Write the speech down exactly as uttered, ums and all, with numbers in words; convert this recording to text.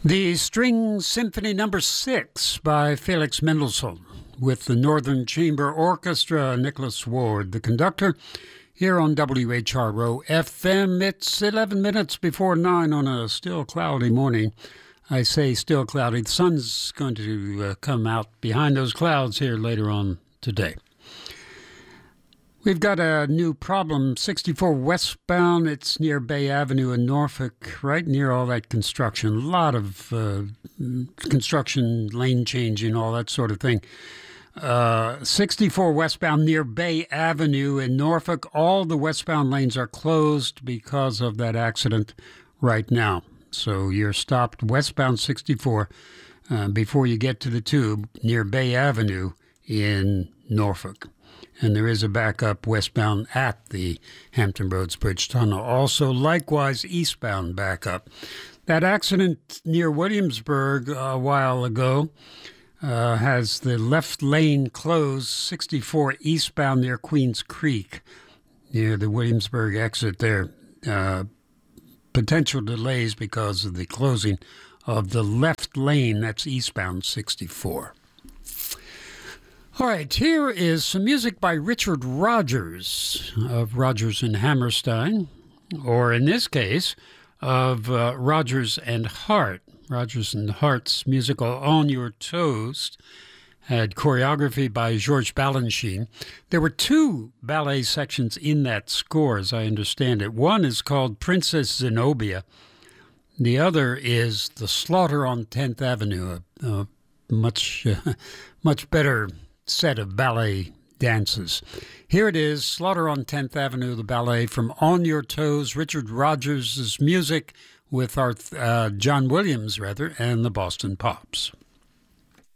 The String Symphony Number Six by Felix Mendelssohn, with the Northern Chamber Orchestra, Nicholas Ward, the conductor, here on W H R O F M. It's eleven minutes before nine on a still cloudy morning. I say still cloudy. The sun's going to uh, come out behind those clouds here later on today. We've got a new problem, sixty-four westbound. It's near Bay Avenue in Norfolk, right near all that construction. A lot of uh, construction, lane changing, all that sort of thing. Uh, sixty-four westbound near Bay Avenue in Norfolk. All the westbound lanes are closed because of that accident right now. So you're stopped westbound sixty-four uh, before you get to the tube near Bay Avenue in Norfolk. And there is a backup westbound at the Hampton Roads Bridge Tunnel. Also, likewise, eastbound backup. That accident near Williamsburg a while ago uh, has the left lane closed, sixty-four eastbound near Queens Creek, near the Williamsburg exit there. Uh, potential delays because of the closing of the left lane. That's eastbound sixty-four. All right, here is some music by Richard Rodgers of Rodgers and Hammerstein, or in this case, of uh, Rodgers and Hart. Rodgers and Hart's musical On Your Toes had choreography by Georges Balanchine. There were two ballet sections in that score, as I understand it. One is called Princess Zenobia. The other is The Slaughter on tenth Avenue, a, a much, uh, much better set of ballet dances. Here it is, Slaughter on tenth Avenue, the ballet from On Your Toes, Richard Rodgers' music with our uh, John Williams, rather, and the Boston Pops.